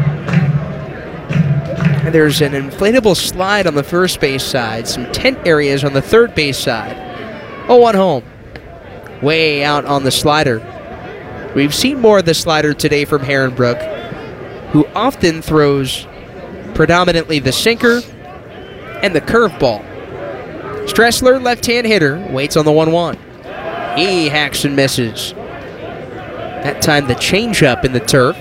And there's an inflatable slide on the first base side, some tent areas on the third base side. 0-1 home. Way out on the slider. We've seen more of the slider today from Herrenbrook, who often throws predominantly the sinker and the curveball. Stressler, left-hand hitter, waits on the 1-1. He hacks and misses. That time the changeup in the turf.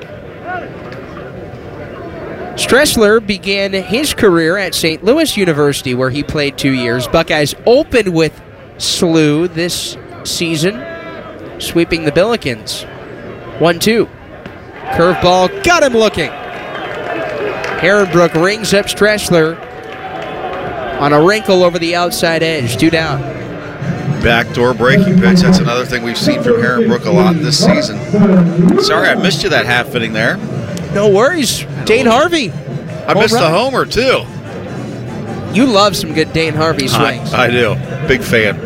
Stressler began his career at St. Louis University, where he played 2 years. Buckeyes opened with SLU this season, sweeping the Billikens. 1-2. Curveball, got him looking. Herrenbrook rings up Stressler on a wrinkle over the outside edge. 2 down. Backdoor breaking pitch. That's another thing we've seen from Herrenbrook a lot this season. Sorry, I missed you that half inning there. No worries. Dane Harvey. I missed the homer, too. You love some good Dane Harvey swings. I do. Big fan.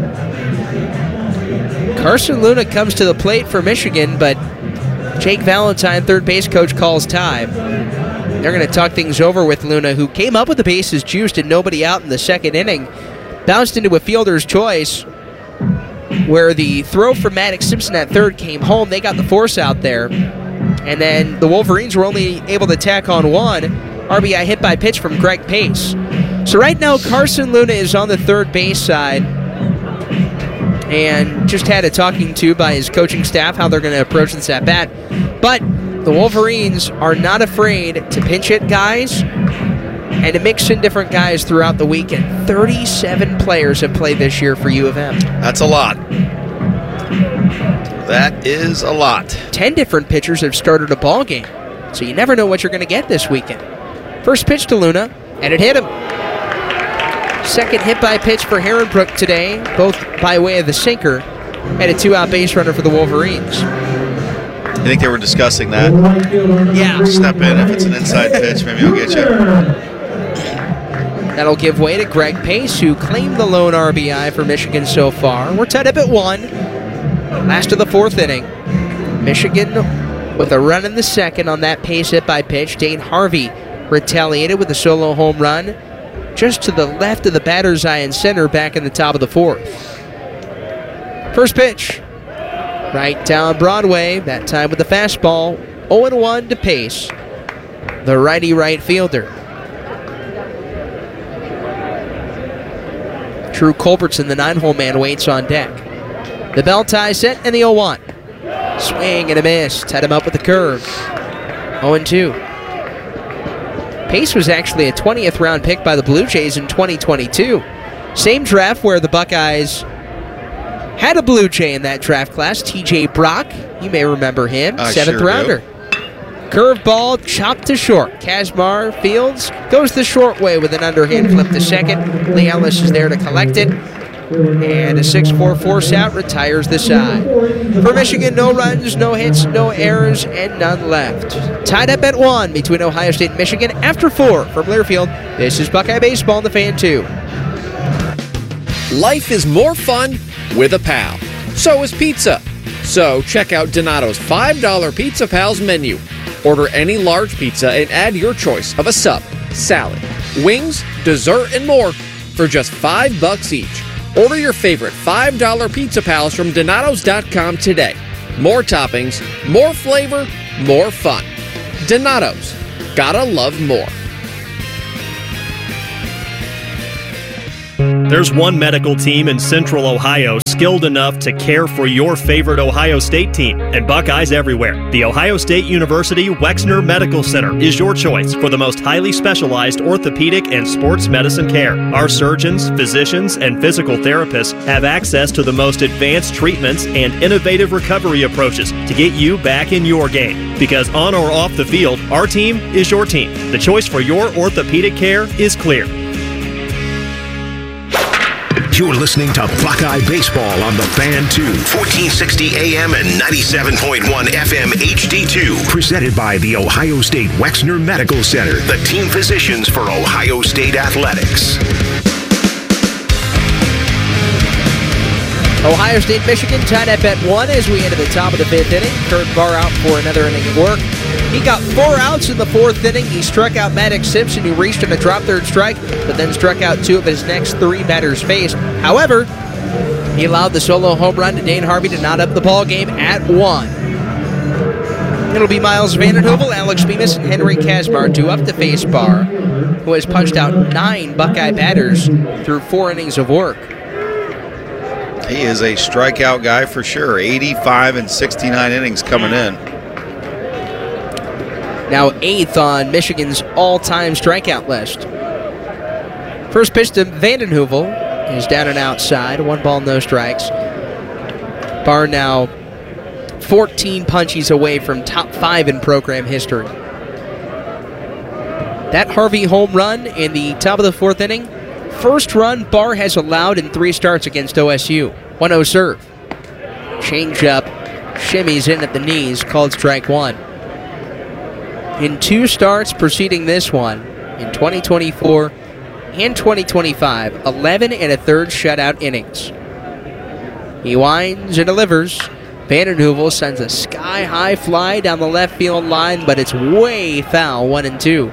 Carson Luna comes to the plate for Michigan, but Jake Valentine, third base coach, calls time. They're going to talk things over with Luna, who came up with the bases juiced and nobody out in the second inning. Bounced into a fielder's choice, where the throw from Maddox Simpson at third came home. They got the force out there. And then the Wolverines were only able to tack on 1 RBI hit by pitch from Greg Pace. So right now, Carson Luna is on the third base side and just had a talking to by his coaching staff how they're going to approach this at bat. But the Wolverines are not afraid to pinch hit guys and to mix in different guys throughout the weekend. 37 players have played this year for U of M. That's a lot. That is a lot. 10 different pitchers have started a ball game, so you never know what you're going to get this weekend. First pitch to Luna, and it hit him. Second hit by pitch for Herrenbrook today, both by way of the sinker, and a 2-out base runner for the Wolverines. I think they were discussing that. Yeah. Step in if it's an inside pitch, maybe I'll get you. That'll give way to Greg Pace, who claimed the lone RBI for Michigan so far. We're tied up at 1. Last of the 4th inning. Michigan with a run in the second on that Pace hit by pitch. Dane Harvey retaliated with a solo home run just to the left of the batter's eye and center back in the top of the 4th. First pitch. Right down Broadway, that time with the fastball. 0-1 to Pace, the righty right fielder. Drew Culbertson, the 9-hole man, waits on deck. The bell tie set and the 0-1. Swing and a miss. Tied him up with the curve. 0-2. Pace was actually a 20th round pick by the Blue Jays in 2022. Same draft where the Buckeyes had a Blue Jay in that draft class, T.J. Brock. You may remember him, 7th rounder. Curveball chopped to short. Kazmar Fields goes the short way with an underhand flip to second. Lee Ellis is there to collect it. And a 6-4 force out retires the side. For Michigan, no runs, no hits, no errors, and none left. Tied up at 1 between Ohio State and Michigan after 4 from Learfield. This is Buckeye Baseball on the Fan 2. Life is more fun with a pal. So is pizza. So check out Donato's $5 Pizza Pals menu. Order any large pizza and add your choice of a sub, salad, wings, dessert, and more for just $5 each. Order your favorite $5 Pizza Pals from Donatos.com today. More toppings, more flavor, more fun. Donatos. Gotta love more. There's one medical team in Central Ohio skilled enough to care for your favorite Ohio State team, and Buckeyes everywhere. The Ohio State University Wexner Medical Center is your choice for the most highly specialized orthopedic and sports medicine care. Our surgeons, physicians, and physical therapists have access to the most advanced treatments and innovative recovery approaches to get you back in your game. Because on or off the field, our team is your team. The choice for your orthopedic care is clear. You're listening to Buckeye Baseball on the Fan 2, 1460 AM and 97.1 FM HD2. Presented by the Ohio State Wexner Medical Center, the team physicians for Ohio State Athletics. Ohio State, Michigan tied up at 1 as we enter the top of the 5th inning. Kurt Barr out for another inning of work. He got 4 outs in the 4th inning. He struck out Maddox Simpson, who reached him a drop third strike, but then struck out 2 of his next 3 batters faced. However, he allowed the solo home run to Dane Harvey to knot up the ball game at 1. It'll be Miles Vandenheuvel, Alex Bemis, and Henry Kazmar to up to face Barr, who has punched out 9 Buckeye batters through 4 innings of work. He is a strikeout guy for sure. 85 and 69 innings coming in. Now 8th on Michigan's all-time strikeout list. First pitch to Vandenheuvel is down and outside. 1 ball, no strikes. Barr now 14 punchies away from top 5 in program history. That Harvey home run in the top of the 4th inning, first run Barr has allowed in 3 starts against OSU. 1-0 serve. Changeup shimmies in at the knees, called strike 1. In 2 starts preceding this one, in 2024 and 2025, 11 1/3 shutout innings. He winds and delivers. Vandenheuvel sends a sky-high fly down the left field line, but it's way foul, 1-2.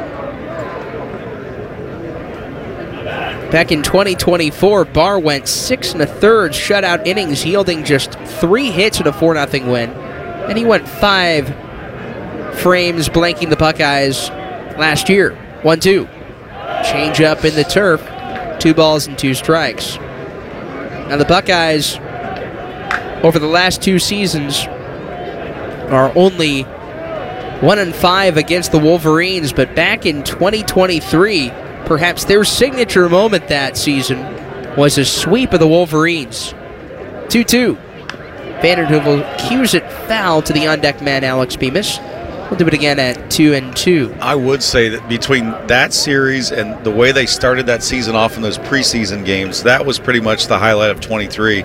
Back in 2024, Barr went 6 1/3 shutout innings, yielding just 3 hits in a 4-0 win. And he went 5 frames blanking the Buckeyes last year. 1-2. Change up in the turf. 2 balls and 2 strikes. Now the Buckeyes, over the last 2 seasons, are only 1-5 against the Wolverines, but back in 2023, perhaps their signature moment that season was a sweep of the Wolverines. 2-2. Vandenheuvel cues it foul to the on-deck man, Alex Bemis. We'll do it again at 2-2. I would say that between that series and the way they started that season off in those preseason games, that was pretty much the highlight of 23.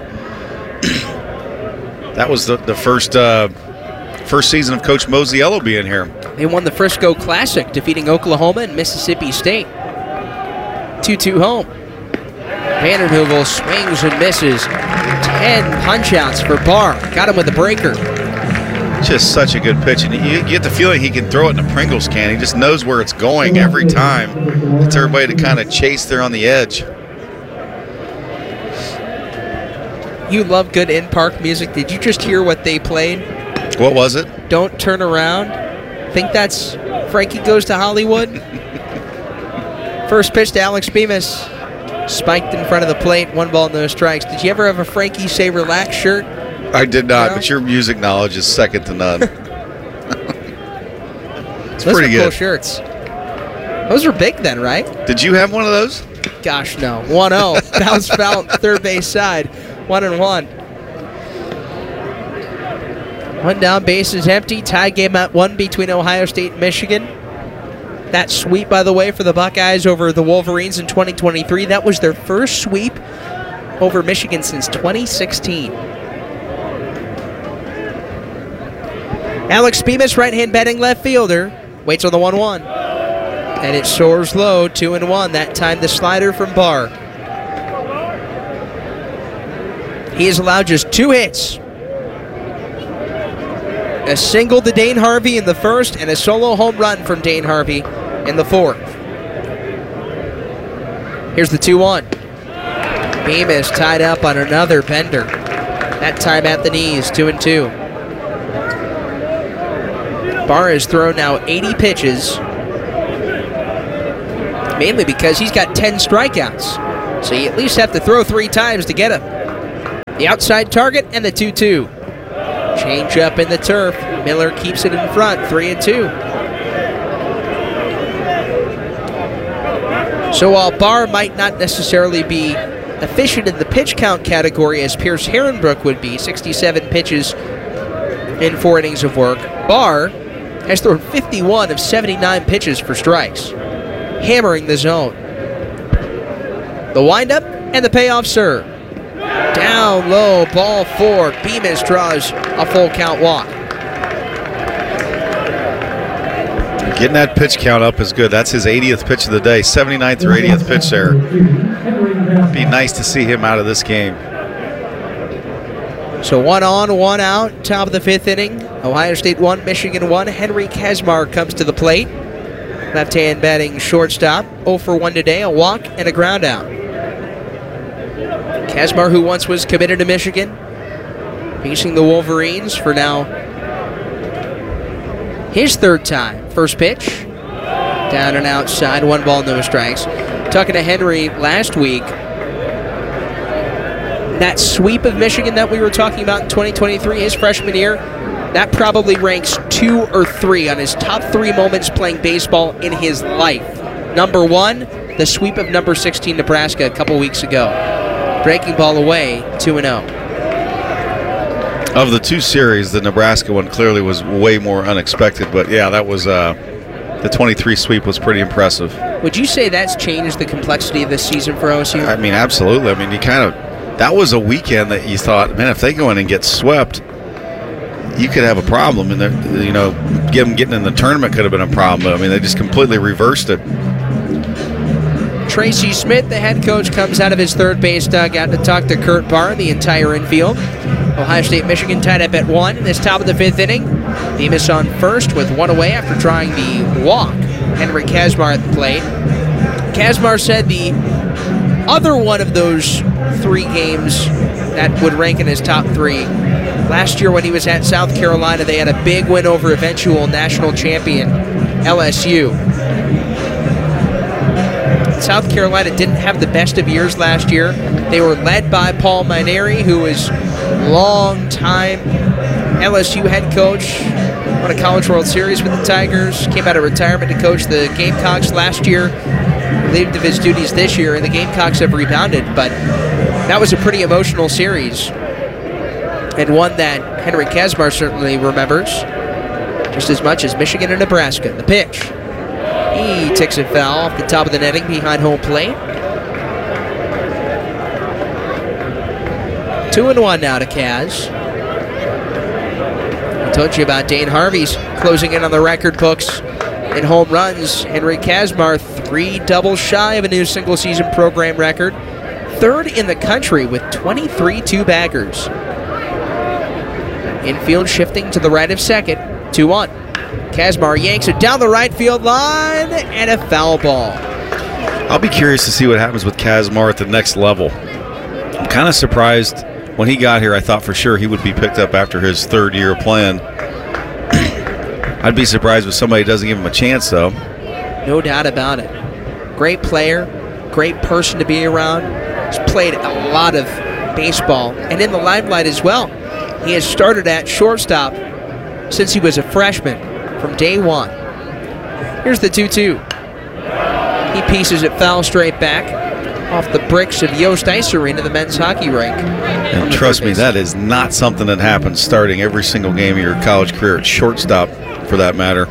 That was the first season of Coach Mosiello being here. They won the Frisco Classic, defeating Oklahoma and Mississippi State. 2-2 home. Vandenheuvel swings and misses. 10 punch-outs for Barr. Got him with a breaker. Just such a good pitch. And you get the feeling he can throw it in a Pringles can. He just knows where it's going every time. Gets everybody to kind of chase there on the edge. You love good in-park music. Did you just hear what they played? What was it? Don't Turn Around. Think that's Frankie Goes to Hollywood? First pitch to Alex Bemis. Spiked in front of the plate. 1 ball, no strikes. Did you ever have a Frankie Say Relax shirt? I did not, but your music knowledge is second to none. It's those pretty good. Cool shirts. Those were big then, right? Did you have one of those? Gosh, no. 1-0. Bounce foul, third base side. 1-1. 1 down, base is empty. Tie game at 1 between Ohio State and Michigan. That sweep, by the way, for the Buckeyes over the Wolverines in 2023, that was their first sweep over Michigan since 2016. Alex Bemis, right-hand batting left fielder, waits on the 1-1. And it soars low, 2-1. That time the slider from Barr. He has allowed just 2 hits. A single to Dane Harvey in the first and a solo home run from Dane Harvey in the 4th. Here's the 2-1. Bemis tied up on another bender. That time at the knees, 2-2. Barr has thrown now 80 pitches, mainly because he's got 10 strikeouts. So you at least have to throw 3 times to get him. The outside target and the 2-2. Change up in the turf. Miller keeps it in front, 3-2. So while Barr might not necessarily be efficient in the pitch count category as Pierce Herrenbrook would be, 67 pitches in 4 innings of work, Barr has thrown 51 of 79 pitches for strikes, hammering the zone. The windup and the payoff serve. Down low, ball 4. Bemis draws a full count walk. Getting that pitch count up is good. That's his 80th pitch of the day, 79th or 80th pitch there. Be nice to see him out of this game. So 1 on, 1 out, top of the 5th inning. Ohio State 1, Michigan 1. Henry Kazmar comes to the plate. Left-hand batting shortstop, 0 for 1 today, a walk and a ground out. Kazmar, who once was committed to Michigan, facing the Wolverines for now his 3rd time. First pitch, down and outside, 1 ball, no strikes. Talking to Henry last week, that sweep of Michigan that we were talking about in 2023, his freshman year, that probably ranks 2 or 3 on his top 3 moments playing baseball in his life. Number 1, the sweep of number 16 Nebraska a couple weeks ago. Breaking ball away, 2-0. Of the 2 series, the Nebraska one clearly was way more unexpected, but yeah, that was the 23 sweep was pretty impressive. Would you say that's changed the complexity of this season for OSU? I mean, absolutely. I mean, that was a weekend that you thought, man, if they go in and get swept, you could have a problem, and them getting in the tournament could have been a problem. But I mean, they just completely reversed it. Tracy Smith, the head coach, comes out of his third base dugout to talk to Kurt Barr and the entire infield. Ohio State, Michigan tied up at 1 in this top of the 5th inning. Bemis on first with 1 away after trying the walk. Henry Kazmar at the plate. Kazmar said the other one of those 3 games that would rank in his top 3. Last year when he was at South Carolina, they had a big win over eventual national champion LSU. South Carolina didn't have the best of years last year. They were led by Paul Mainieri, who was long-time LSU head coach, won a College World Series with the Tigers, came out of retirement to coach the Gamecocks last year, relieved of his duties this year, and the Gamecocks have rebounded, but that was a pretty emotional series, and one that Henry Kazmar certainly remembers just as much as Michigan and Nebraska. The pitch. He takes it foul off the top of the netting behind home plate. 2-1 now to Kaz. I told you about Dane Harvey's closing in on the record books in home runs. Henry Kazmar, 3 doubles shy of a new single-season program record. 3rd in the country with 23 two-baggers. Infield shifting to the right of second. 2-1. Kazmar yanks it down the right field line, and a foul ball. I'll be curious to see what happens with Kazmar at the next level. I'm kind of surprised when he got here. I thought for sure he would be picked up after his 3rd year of playing. I'd be surprised if somebody doesn't give him a chance, though. No doubt about it. Great player, great person to be around. He's played a lot of baseball, and in the limelight as well. He has started at shortstop since he was a freshman. From day 1. Here's the 2-2. He pieces it foul straight back off the bricks of Yost Ice Arena, the men's hockey rink. And trust me, that is not something that happens starting every single game of your college career at shortstop, for that matter.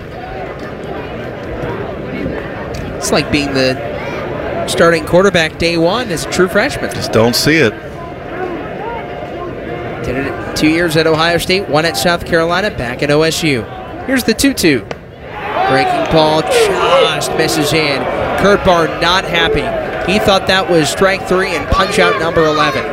It's like being the starting quarterback day 1 as a true freshman. Just don't see it. Did it 2 years at Ohio State, 1 at South Carolina, back at OSU. Here's the 2-2. Breaking ball just misses in. Kurt Barr not happy. He thought that was strike 3 and punch out number 11.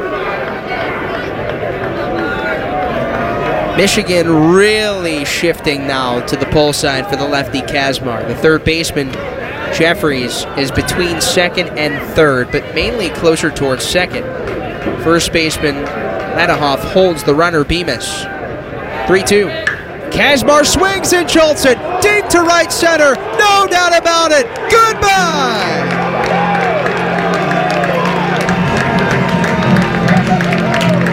Michigan really shifting now to the pull side for the lefty Kazmar. The 3rd baseman, Jeffries, is between 2nd and 3rd, but mainly closer towards 2nd. First baseman Ladahoff holds the runner, Bemis. 3-2. Kazmar swings and jolts it deep to right center. No doubt about it. Goodbye.